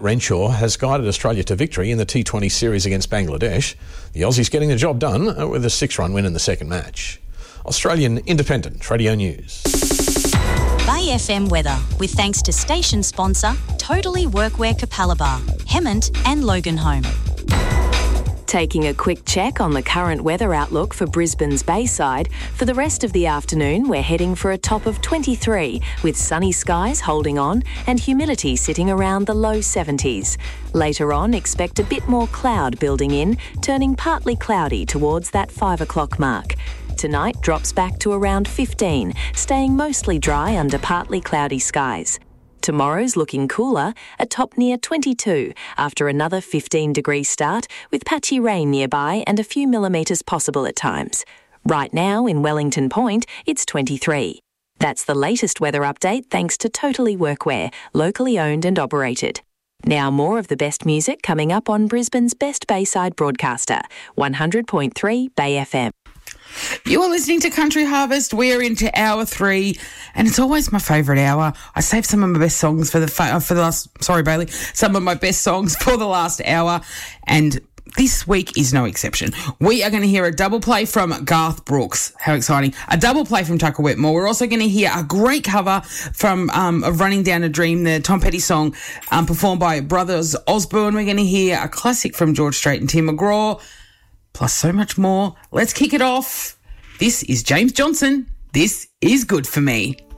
Renshaw has guided Australia to victory in the T20 series against Bangladesh. The Aussies getting the job done with a 6-run win in the second match. Australian Independent Radio News. Bay FM weather, with thanks to station sponsor Totally Workwear Capalaba, Hemmant and Loganholme. Taking a quick check on the current weather outlook for Brisbane's Bayside. For the rest of the afternoon, we're heading for a top of 23, with sunny skies holding on and humidity sitting around the low 70s. Later on, expect a bit more cloud building in, turning partly cloudy towards that 5 o'clock mark. Tonight drops back to around 15, staying mostly dry under partly cloudy skies. Tomorrow's looking cooler, a top near 22, after another 15-degree start, with patchy rain nearby and a few millimetres possible at times. Right now, in Wellington Point, it's 23. That's the latest weather update thanks to Totally Workwear, locally owned and operated. Now more of the best music coming up on Brisbane's best Bayside broadcaster, 100.3 Bay FM. You are listening to Country Harvest. We're into hour 3, and it's always my favourite hour. I saved some of my best songs for the last. Sorry, Bailey. Some of my best songs for the last hour, and this week is no exception. We are going to hear a double play from Garth Brooks. How exciting. A double play from Tucker Whitmore. We're also going to hear a great cover from of Running Down a Dream, the Tom Petty song, performed by Brothers Osborne. We're going to hear a classic from George Strait and Tim McGraw, plus so much more. Let's kick it off. This is James Johnson. This is Good For Me.